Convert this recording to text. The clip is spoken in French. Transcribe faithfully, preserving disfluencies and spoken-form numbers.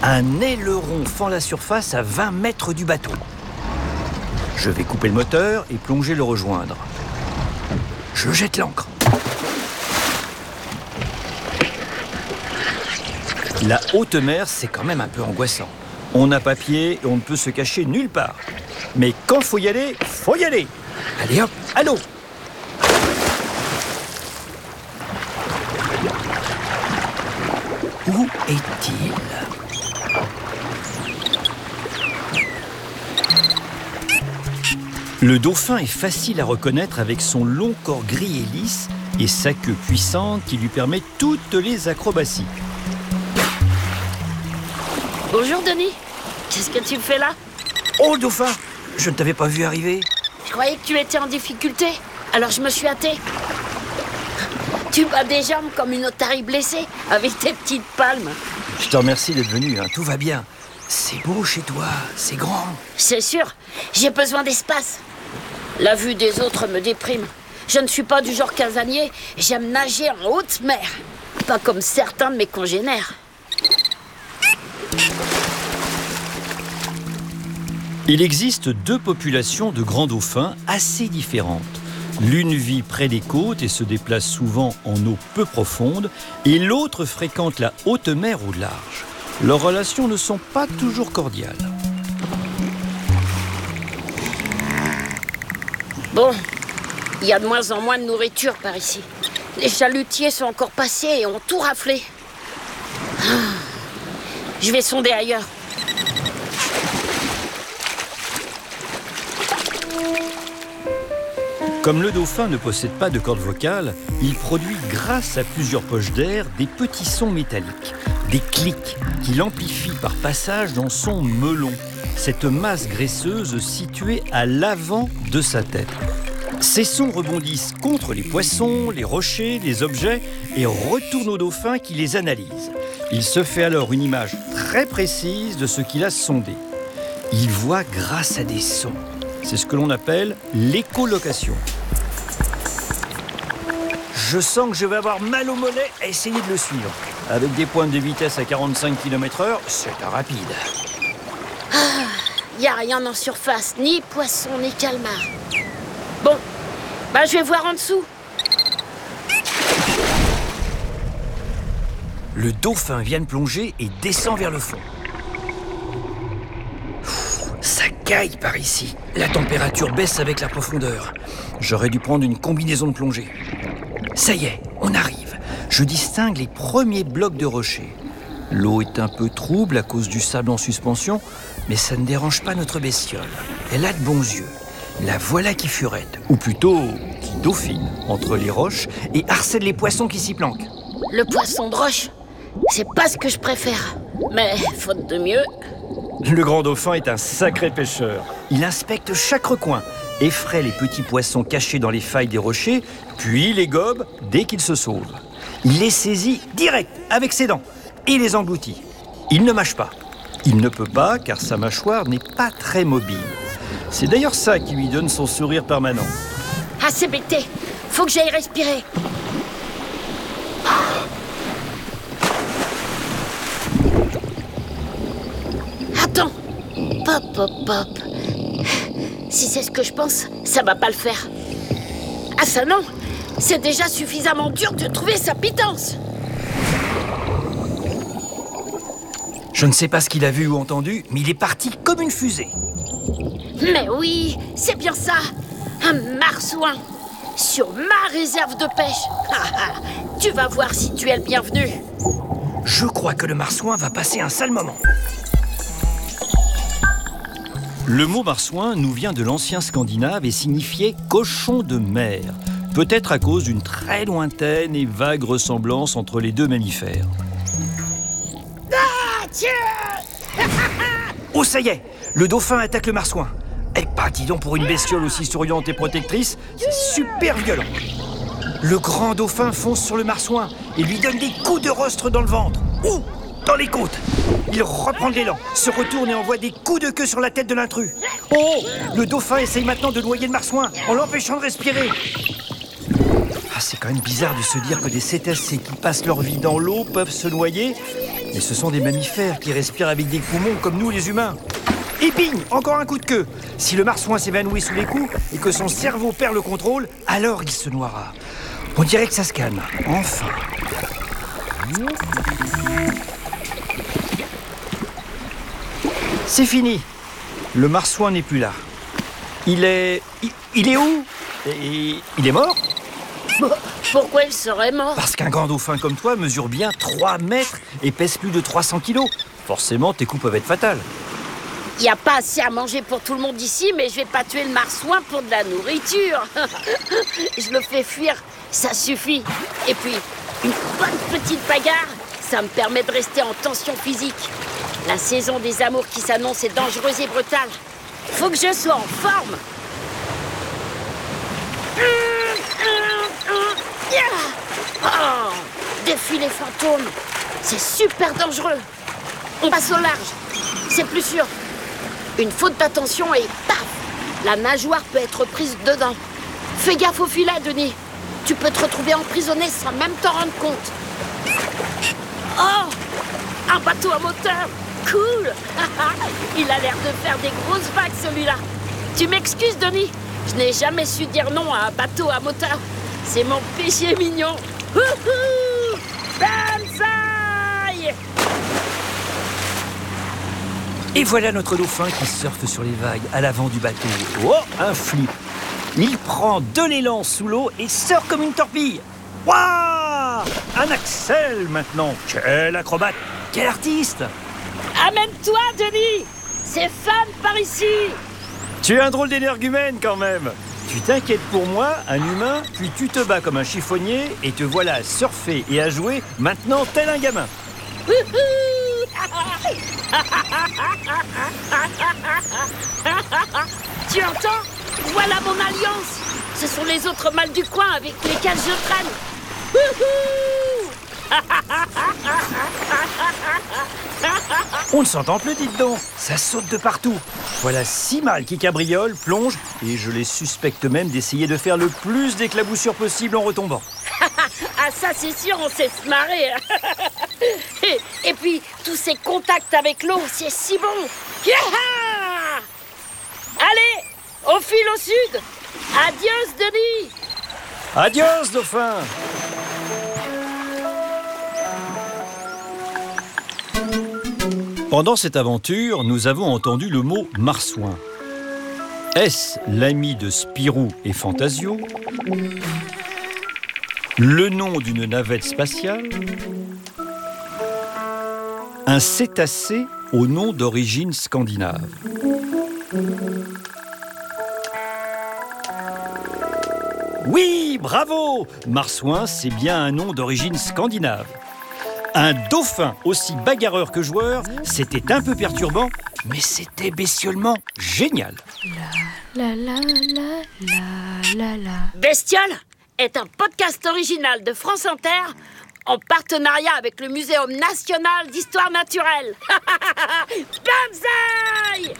Un aileron fend la surface à vingt mètres du bateau. Je vais couper le moteur et plonger le rejoindre. Je jette l'ancre. La haute mer, c'est quand même un peu angoissant. On n'a pas pied et on ne peut se cacher nulle part. Mais quand faut y aller, faut y aller. Allez hop, à l'eau. Où est-il ? Le dauphin est facile à reconnaître avec son long corps gris et lisse et sa queue puissante qui lui permet toutes les acrobaties. Bonjour Denis, qu'est-ce que tu fais là? Oh dauphin, je ne t'avais pas vu arriver. Je croyais que tu étais en difficulté, alors je me suis hâtée. Tu bats des jambes comme une otarie blessée avec tes petites palmes. Je te remercie d'être venu, hein. Tout va bien. C'est beau chez toi, c'est grand. C'est sûr, j'ai besoin d'espace. La vue des autres me déprime. Je ne suis pas du genre casanier, j'aime nager en haute mer. Pas comme certains de mes congénères. Il existe deux populations de grands dauphins assez différentes. L'une vit près des côtes et se déplace souvent en eau peu profonde, et l'autre fréquente la haute mer au large. Leurs relations ne sont pas toujours cordiales. Bon, il y a de moins en moins de nourriture par ici. Les chalutiers sont encore passés et ont tout raflé. Je vais sonder ailleurs. Comme le dauphin ne possède pas de corde vocale, il produit grâce à plusieurs poches d'air des petits sons métalliques, des clics qu'il amplifie par passage dans son melon, cette masse graisseuse située à l'avant de sa tête. Ces sons rebondissent contre les poissons, les rochers, les objets et retournent au dauphin qui les analyse. Il se fait alors une image très précise de ce qu'il a sondé. Il voit grâce à des sons. C'est ce que l'on appelle l'écholocation. Je sens que je vais avoir mal au mollet à essayer de le suivre. Avec des pointes de vitesse à quarante-cinq kilomètres heure, c'est pas rapide. Il ah, n'y a rien en surface, ni poisson, ni calmar. Bon, bah je vais voir en dessous. Le dauphin vient de plonger et descend vers le fond. Ça caille par ici. La température baisse avec la profondeur. J'aurais dû prendre une combinaison de plongée. Ça y est, on arrive. Je distingue les premiers blocs de rochers. L'eau est un peu trouble à cause du sable en suspension, mais ça ne dérange pas notre bestiole. Elle a de bons yeux. La voilà qui furette, ou plutôt qui dauphine, entre les roches et harcèle les poissons qui s'y planquent. Le poisson de roche, c'est pas ce que je préfère. Mais faute de mieux... Le grand dauphin est un sacré pêcheur. Il inspecte chaque recoin, effraie les petits poissons cachés dans les failles des rochers, puis les gobe dès qu'ils se sauvent. Il les saisit direct avec ses dents et les engloutit. Il ne mâche pas. Il ne peut pas car sa mâchoire n'est pas très mobile. C'est d'ailleurs ça qui lui donne son sourire permanent. Assez becté, faut que j'aille respirer. Attends, pop, pop, pop. Si c'est ce que je pense, ça va pas le faire. Ah ça non, c'est déjà suffisamment dur de trouver sa pitance. Je ne sais pas ce qu'il a vu ou entendu, mais il est parti comme une fusée. Mais oui, c'est bien ça, un marsouin sur ma réserve de pêche. Tu vas voir si tu es le bienvenu. Je crois que le marsouin va passer un sale moment. Le mot marsouin nous vient de l'ancien scandinave et signifiait cochon de mer, peut-être à cause d'une très lointaine et vague ressemblance entre les deux mammifères. Ah, tiens. Oh, ça y est, le dauphin attaque le marsouin. Eh bah, dis donc, pour une bestiole aussi souriante et protectrice, c'est super violent. Le grand dauphin fonce sur le marsouin et lui donne des coups de rostre dans le ventre. Ouh, dans les côtes. Il reprend de l'élan, se retourne et envoie des coups de queue sur la tête de l'intrus. Oh, le dauphin essaye maintenant de noyer le marsouin en l'empêchant de respirer. Ah, c'est quand même bizarre de se dire que des cétacés qui passent leur vie dans l'eau peuvent se noyer. Mais ce sont des mammifères qui respirent avec des poumons comme nous les humains. Et bing, encore un coup de queue. Si le marsouin s'évanouit sous les coups et que son cerveau perd le contrôle, alors il se noiera. On dirait que ça se calme. Enfin. C'est fini. Le marsouin n'est plus là. Il est... Il, il est où? Et il est mort? Pourquoi il serait mort? Parce qu'un grand dauphin comme toi mesure bien trois mètres et pèse plus de trois cents kilos. Forcément, tes coups peuvent être fatales. Il n'y a pas assez à manger pour tout le monde ici, mais je vais pas tuer le marsouin pour de la nourriture. Je le fais fuir, ça suffit. Et puis, une bonne petite bagarre, ça me permet de rester en tension physique. La saison des amours qui s'annonce est dangereuse et brutale. Faut que je sois en forme. Oh, défiler fantôme, c'est super dangereux. On passe au large, c'est plus sûr. Une faute d'attention et paf, la nageoire peut être prise dedans. Fais gaffe au filet, Denis. Tu peux te retrouver emprisonné sans même t'en rendre compte. Oh, un bateau à moteur, cool. Il a l'air de faire des grosses vagues, celui-là. Tu m'excuses, Denis, je n'ai jamais su dire non à un bateau à moteur. C'est mon péché mignon. Wouhou! Banzai! Et voilà notre dauphin qui surfe sur les vagues à l'avant du bateau. Oh, un flip. Il prend de l'élan sous l'eau et sort comme une torpille. Waouh! Un Axel maintenant. Quel acrobate! Quel artiste! Amène-toi, Denis! C'est fun par ici! Tu es un drôle d'énergumène quand même. Tu t'inquiètes pour moi, un humain, puis tu te bats comme un chiffonnier et te voilà à surfer et à jouer maintenant tel un gamin. Tu entends? Voilà mon alliance. Ce sont les autres mâles du coin avec lesquels je traîne. On ne s'entend plus, dites donc. Ça saute de partout. Voilà six mâles qui cabriolent, plongent, et je les suspecte même d'essayer de faire le plus d'éclaboussures possible en retombant. Ah ça c'est sûr, on sait se marrer. et, et puis, tous ces contacts avec l'eau, c'est si bon. Yeah! Allez, on file au sud. Adios, Denis. Adios, dauphin. Pendant cette aventure, nous avons entendu le mot marsouin. Est-ce l'ami de Spirou et Fantasio? Le nom d'une navette spatiale? Un cétacé au nom d'origine scandinave? Oui, bravo! Marsouin, c'est bien un nom d'origine scandinave. Un dauphin aussi bagarreur que joueur, c'était un peu perturbant, mais c'était bestiolement génial. La la la la la la. Bestiole est un podcast original de France Inter en partenariat avec le Muséum national d'histoire naturelle. Banzai!